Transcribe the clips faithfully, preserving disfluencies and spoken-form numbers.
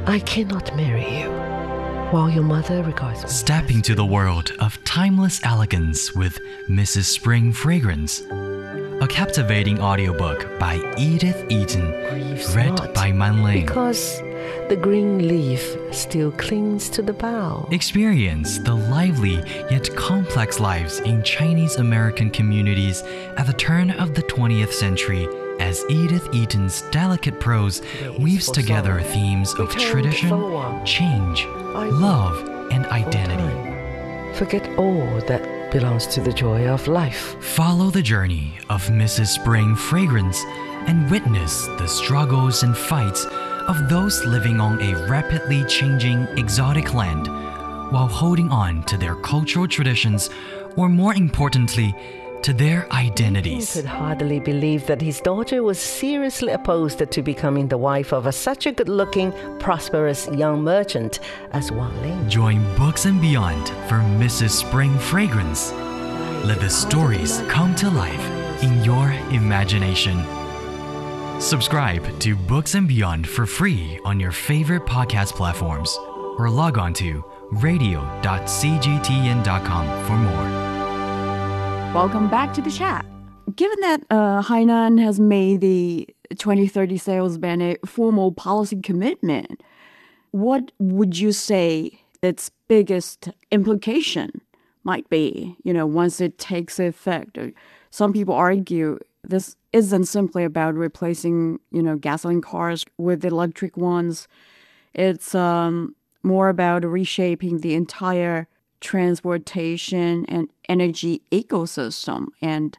I cannot marry you, while your mother regards me. Step into the world of timeless elegance with Missus Spring Fragrance, a captivating audiobook by Edith Eaton, Grieves read not, by Man Ling. because the green leaf still clings to the bough. Experience the lively yet complex lives in Chinese American communities at the turn of the twentieth century as Edith Eaton's delicate prose weaves together themes of tradition, change, love, and identity. Forget all that belongs to the joy of life. Follow the journey of Missus Spring Fragrance and witness the struggles and fights of those living on a rapidly changing exotic land while holding on to their cultural traditions, or more importantly, to their He identities. could hardly believe that his daughter was seriously opposed to becoming the wife of a, such a good-looking, prosperous young merchant as Wang Ling. Join Books and Beyond for Missus Spring Fragrance. Let the stories come to life in your imagination. Subscribe to Books and Beyond for free on your favorite podcast platforms, or log on to radio dot c g t n dot com for more. Welcome back to the chat. Given that uh, Hainan has made the twenty thirty sales ban a formal policy commitment, what would you say its biggest implication might be, you know, once it takes effect? Some people argue this isn't simply about replacing, you know, gasoline cars with electric ones. It's um, more about reshaping the entire transportation and energy ecosystem. And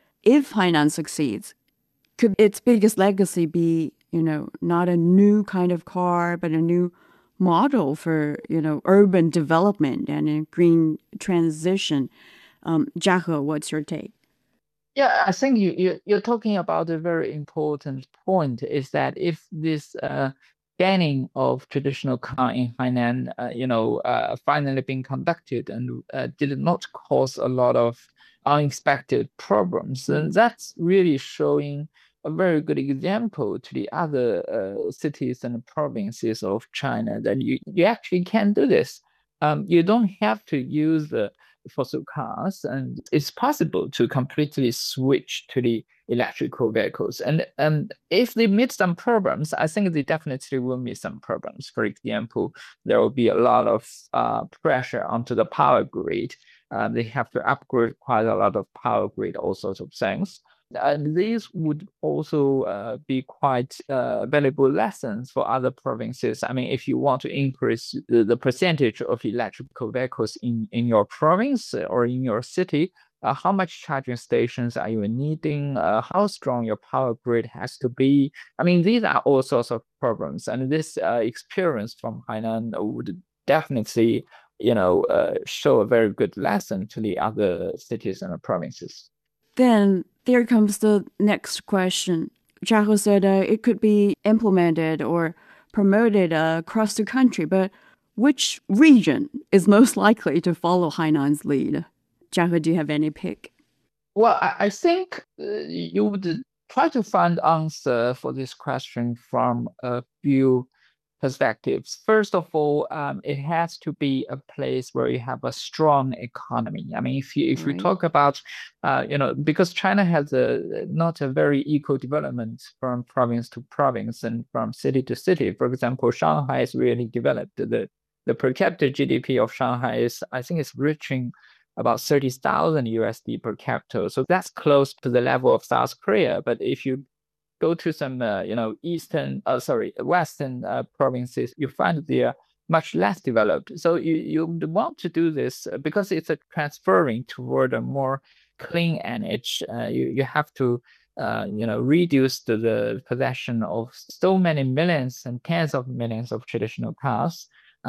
if Hainan succeeds, could its biggest legacy be, you know, not a new kind of car, but a new model for, you know, urban development and a green transition? Um, Jia He, what's your take? Yeah, I think you, you you're talking about a very important point, is that if this uh, banning of traditional car in Hainan, uh, you know, uh, finally being conducted and uh, did not cause a lot of unexpected problems, then that's really showing a very good example to the other uh, cities and provinces of China that you, you actually can do this. Um, you don't have to use the fossil cars, and it's possible to completely switch to the electrical vehicles. And um, if they meet some problems, I think they definitely will meet some problems. For example, there will be a lot of uh, pressure onto the power grid. Uh, they have to upgrade quite a lot of power grid, all sorts of things. And these would also uh, be quite uh, valuable lessons for other provinces. I mean, if you want to increase the, the percentage of electrical vehicles in, in your province or in your city, uh, how much charging stations are you needing? Uh, how strong your power grid has to be? I mean, these are all sorts of problems. And this uh, experience from Hainan would definitely, you know, uh, show a very good lesson to the other cities and provinces. Then there comes the next question. Jia He said uh, it could be implemented or promoted uh, across the country, but which region is most likely to follow Hainan's lead? Jia He, do you have any pick? Well, I, I think uh, you would try to find answer for this question from a few perspectives. First of all, um, it has to be a place where you have a strong economy. I mean, if you if Right. we talk about, uh, you know, because China has a not a very equal development from province to province and from city to city. For example, Shanghai is really developed. The the per capita G D P of Shanghai is, I think, it's reaching about thirty thousand U S D per capita. So that's close to the level of South Korea. But if you go to some, uh, you know, eastern, uh, sorry, western uh, provinces, you find they are much less developed. So you, you want to do this uh, because it's a transferring toward a more clean energy. Uh, you, you have to, uh, you know, reduce the, the possession of so many millions and tens of millions of traditional cars.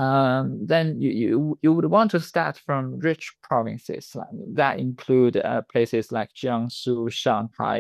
Um, then you, you you would want to start from rich provinces like, that include uh, places like Jiangsu, Shanghai,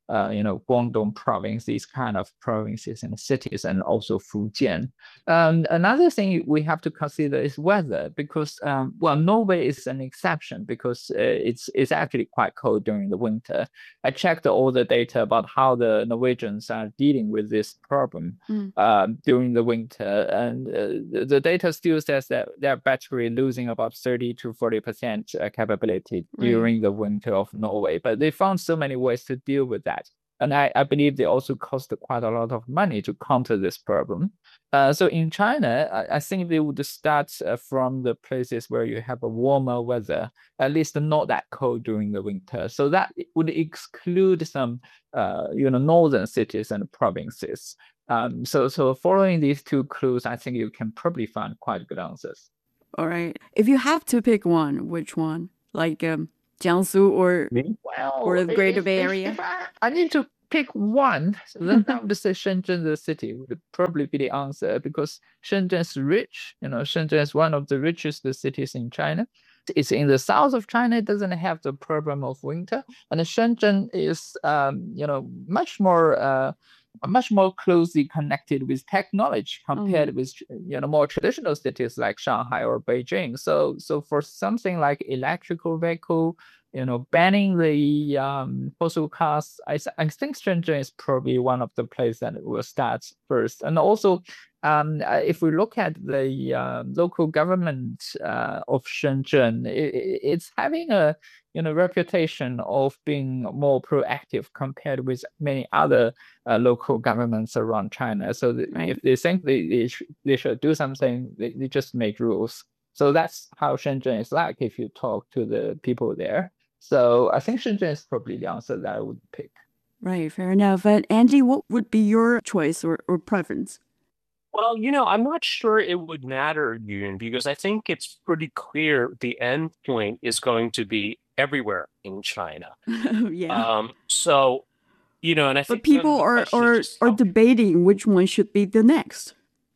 uh, you know, Guangdong province, these kind of provinces and cities, and also Fujian. Um, another thing we have to consider is weather, because um, well, Norway is an exception because uh, it's it's actually quite cold during the winter. I checked all the data about how the Norwegians are dealing with this problem Mm. uh, during the winter, and uh, the, the data still says that their battery losing about thirty to forty percent capability Right. during the winter of Norway. But they found so many ways to deal with that. And I, I believe they also cost quite a lot of money to counter this problem. Uh, so in China, I, I think they would start uh, from the places where you have a warmer weather, at least not that cold during the winter. So that would exclude some, uh, you know, northern cities and provinces. Um, so, so following these two clues, I think you can probably find quite good answers. All right. If you have to pick one, which one? Like um, Jiangsu or Well, or the Greater if, Bay if- Area? if I, I need to pick one, then I would say Shenzhen, the city, would probably be the answer, because Shenzhen is rich. You know, Shenzhen is one of the richest cities in China. It's in the south of China. It doesn't have the problem of winter, and Shenzhen is, um, you know, much more. Uh, much more closely connected with technology compared with, you know, more traditional cities like Shanghai or Beijing. So so for something like electrical vehicle, you know, banning the um, fossil cars, I, th- I think Shenzhen is probably one of the places that will start first. And also, um, uh, if we look at the uh, local government uh, of Shenzhen, it, it's having a, you know, reputation of being more proactive compared with many other uh, local governments around China. So th- Right. if they think they they, sh- they should do something, they, they just make rules. So that's how Shenzhen is like if you talk to the people there. So I think Shenzhen is probably the answer that I would pick. Right, fair enough. And Andy, what would be your choice or, or preference? Well, you know, I'm not sure it would matter, Yoon, because I think it's pretty clear the end point is going to be everywhere in China. Yeah. Um, so, you know, and I But think then people the are question are is just are how- debating which one should be the next.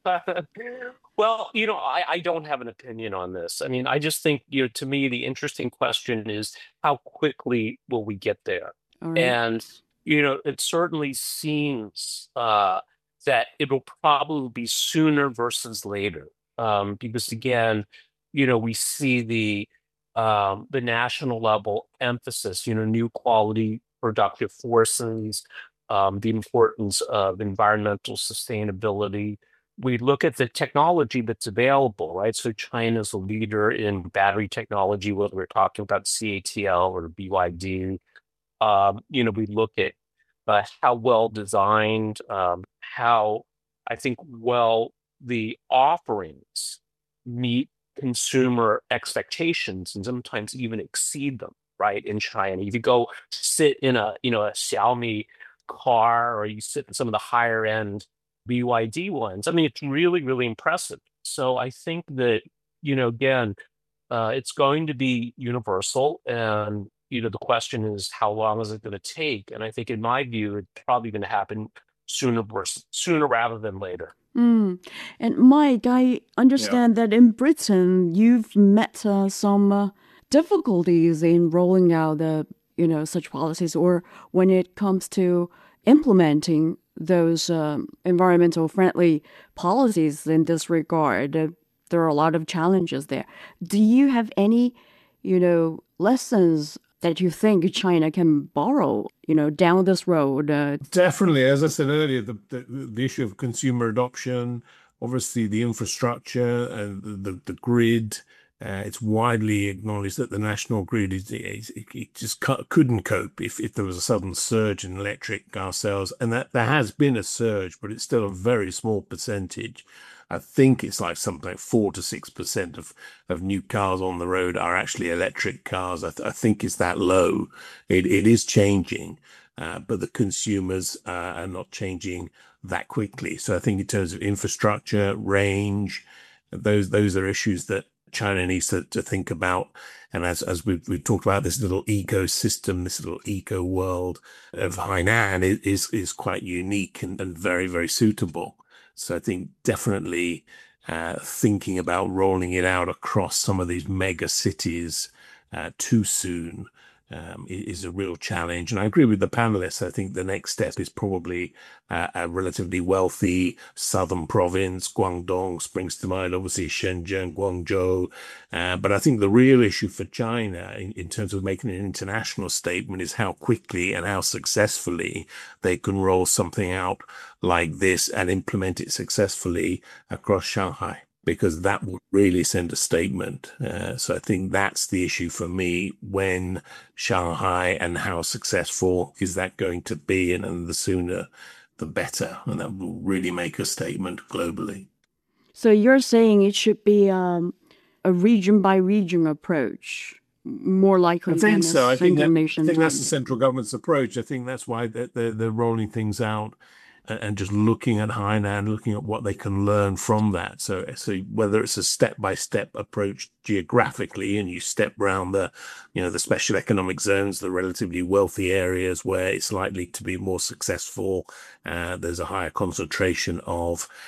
Well, you know, I, I don't have an opinion on this. I mean, I just think, you know, to me, the interesting question is how quickly will we get there? All right. And, you know, it certainly seems uh, that it will probably be sooner versus later. Um, because again, you know, we see the um, the national level emphasis, you know, new quality productive forces, um, the importance of environmental sustainability. We look at the technology that's available, right? So China's a leader in battery technology, whether we're talking about C A T L or B Y D. Um, you know, we look at uh, how well designed, um, how I think well the offerings meet consumer expectations and sometimes even exceed them, right? In China, if you go sit in a, you know, a Xiaomi car, or you sit in some of the higher end B Y D ones, I mean, it's really, really impressive. So I think that, you know, again, uh, it's going to be universal. And, you know, the question is, how long is it going to take? And I think, in my view, it's probably going to happen sooner versus, sooner rather than later. Mm. And Mike, I understand that in Britain you've met uh, some uh, difficulties in rolling out the, you know, such policies, or when it comes to implementing those um, environmental friendly policies in this regard. Uh, there are a lot of challenges there. Do you have any, you know, lessons that you think China can borrow, you know, down this road? Uh, Definitely, as I said earlier, the, the the issue of consumer adoption, obviously the infrastructure and the the, the grid. Uh, it's widely acknowledged that the national grid is, is it, it just cu- couldn't cope if, if there was a sudden surge in electric car sales, and that there has been a surge, but it's still a very small percentage. I think it's like something like four to six percent of of new cars on the road are actually electric cars. I, th- I think it's that low. It it is changing, uh, but the consumers uh, are not changing that quickly. So I think in terms of infrastructure, range, those those are issues that China needs to, to think about. And as as we've, we've talked about, this little ecosystem, this little eco world of Hainan is is, is quite unique and, and very, very suitable. So I think definitely uh, thinking about rolling it out across some of these mega cities uh, too soon um, is a real challenge. And I agree with the panelists. I think the next step is probably uh, a relatively wealthy southern province. Guangdong springs to mind, obviously Shenzhen, Guangzhou. Uh, but I think the real issue for China in, in terms of making an international statement is how quickly and how successfully they can roll something out like this and implement it successfully across Shanghai, because that would really send a statement. Uh, so I think that's the issue for me when Shanghai, and how successful is that going to be, and, and the sooner the better, and that will really make a statement globally. So you're saying it should be um, a region by region approach, more likely I think than so. a I think, single that, nation. I think that's the type. central government's approach. I think that's why they're, they're, they're rolling things out and just looking at Hainan, looking at what they can learn from that. So, so whether it's a step-by-step approach geographically, and you step around the, you know, the special economic zones, the relatively wealthy areas where it's likely to be more successful, uh, there's a higher concentration of